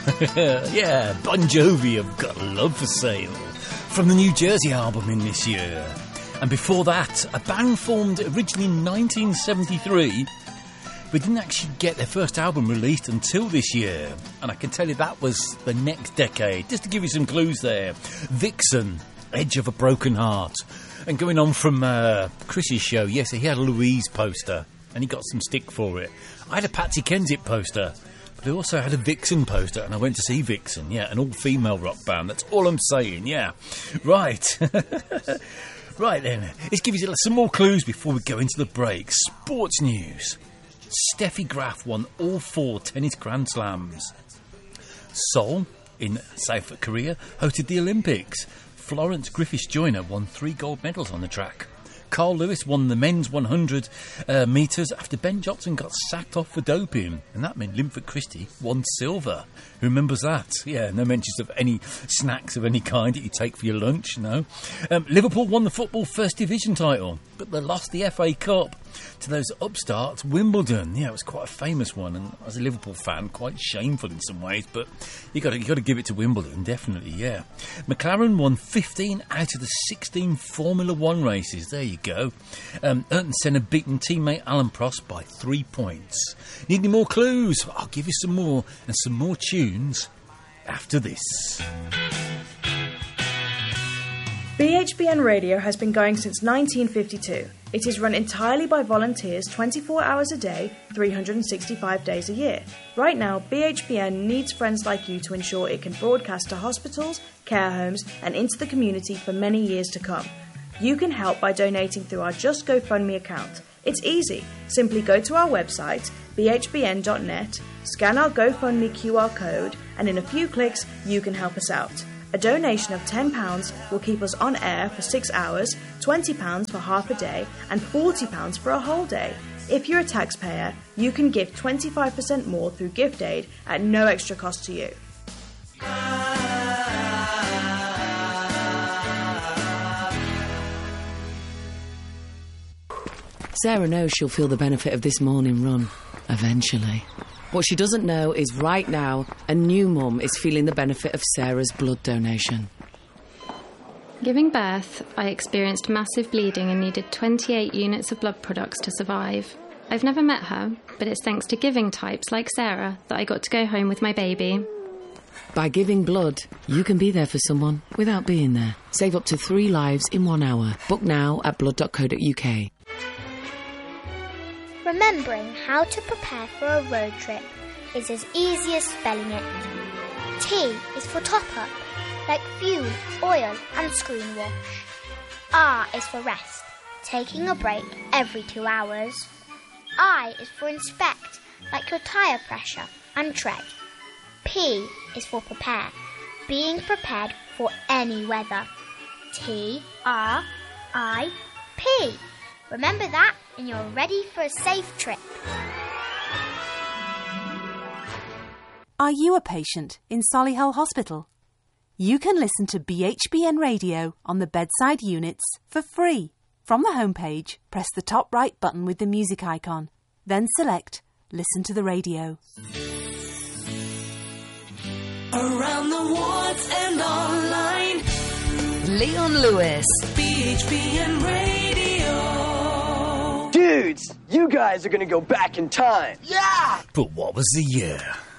Yeah, Bon Jovi have got love for sale from the New Jersey album in this year. And before that, a band formed originally in 1973, but didn't actually get their first album released until this year. And I can tell you that was the next decade. Just to give you some clues there. Vixen, Edge of a Broken Heart. And going on from Chris's show, yes, he had a Louise poster, and he got some stick for it. I had a Patsy Kensit poster, but I also had a Vixen poster, and I went to see Vixen, yeah, an all-female rock band. That's all I'm saying, yeah. Right. Right then, let's give you some more clues before we go into the break. Sports news. Steffi Graf won all 4 tennis Grand Slams. Seoul, in South Korea, hosted the Olympics. Florence Griffiths Joyner won 3 gold medals on the track. Carl Lewis won the men's 100 metres after Ben Johnson got sacked off for doping. And that meant Linford Christie won silver. Who remembers that? Yeah, no mentions of any snacks of any kind that you take for your lunch, no. Liverpool won the football First Division title, but they lost the FA Cup to those upstarts, Wimbledon. Yeah, it was quite a famous one, and as a Liverpool fan, quite shameful in some ways, but you got to give it to Wimbledon, definitely, yeah. McLaren won 15 out of the 16 Formula 1 races. There you go. Ayrton Senna beaten teammate Alan Prost by 3 points. Need any more clues? I'll give you some more, and some more tunes after this. BHBN Radio has been going since 1952. It is run entirely by volunteers 24 hours a day, 365 days a year. Right now, BHBN needs friends like you to ensure it can broadcast to hospitals, care homes and into the community for many years to come. You can help by donating through our Just GoFundMe account. It's easy. Simply go to our website, bhbn.net, scan our GoFundMe QR code, and in a few clicks, you can help us out. A donation of £10 will keep us on air for 6 hours, £20 for half a day, and £40 for a whole day. If you're a taxpayer, you can give 25% more through Gift Aid at no extra cost to you. Sarah knows she'll feel the benefit of this morning run, eventually. What she doesn't know is right now, a new mum is feeling the benefit of Sarah's blood donation. Giving birth, I experienced massive bleeding and needed 28 units of blood products to survive. I've never met her, but it's thanks to giving types like Sarah that I got to go home with my baby. By giving blood, you can be there for someone without being there. Save up to 3 lives in 1 hour. Book now at blood.co.uk. Remembering how to prepare for a road trip is as easy as spelling it. T is for top-up, like fuel, oil and screen wash. R is for rest, taking a break every 2 hours. I is for inspect, like your tyre pressure and tread. P is for prepare, being prepared for any weather. T-R-I-P. Remember that and you're ready for a safe trip. Are you a patient in Solihull Hospital? You can listen to BHBN Radio on the bedside units for free. From the homepage, press the top right button with the music icon. Then select Listen to the Radio. Around the wards and online, Leon Lewis, BHBN Radio. Dudes, you guys are going to go back in time. Yeah! But what was the year?